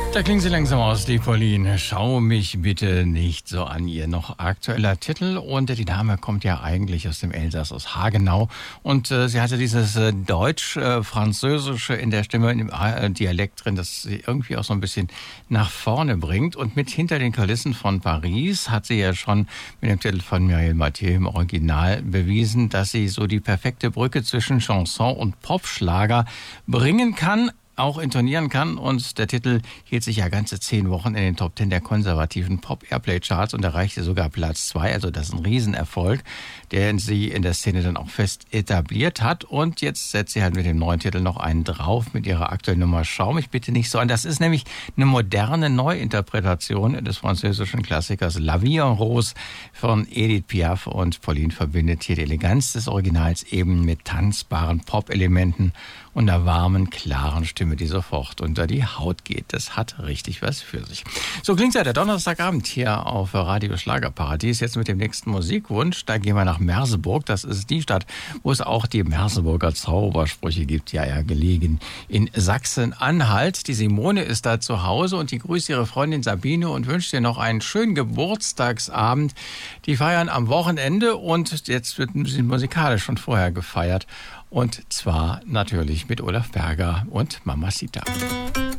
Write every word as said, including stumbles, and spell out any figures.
Da klingen sie langsam aus, die Pauline. Schau mich bitte nicht so an, ihr noch aktueller Titel. Und die Dame kommt ja eigentlich aus dem Elsass, aus Hagenau. Und äh, sie hatte dieses äh, Deutsch-Französische äh, in der Stimme, im äh, Dialekt drin, das sie irgendwie auch so ein bisschen nach vorne bringt. Und mit Hinter den Kulissen von Paris hat sie ja schon mit dem Titel von Muriel Mathieu im Original bewiesen, dass sie so die perfekte Brücke zwischen Chanson und Popschlager bringen kann, auch intonieren kann, und der Titel hielt sich ja ganze zehn Wochen in den Top Ten der konservativen Pop-Airplay-Charts und erreichte sogar Platz zwei, also das ist ein Riesenerfolg, der sie in der Szene dann auch fest etabliert hat. Und jetzt setzt sie halt mit dem neuen Titel noch einen drauf mit ihrer aktuellen Nummer Schau mich bitte nicht so an. Das ist nämlich eine moderne Neuinterpretation des französischen Klassikers La Vie en Rose von Edith Piaf, und Pauline verbindet hier die Eleganz des Originals eben mit tanzbaren Pop-Elementen und einer warmen, klaren Stimme, die sofort unter die Haut geht. Das hat richtig was für sich. So klingt ja der Donnerstagabend hier auf Radio Schlagerparadies. Jetzt mit dem nächsten Musikwunsch. Da gehen wir nach Merseburg. Das ist die Stadt, wo es auch die Merseburger Zaubersprüche gibt. Ja, ja, gelegen in Sachsen-Anhalt. Die Simone ist da zu Hause und die grüßt ihre Freundin Sabine und wünscht ihr noch einen schönen Geburtstagsabend. Die feiern am Wochenende und jetzt wird ein bisschen musikalisch schon vorher gefeiert. Und zwar natürlich mit Olaf Berger und Mamacita.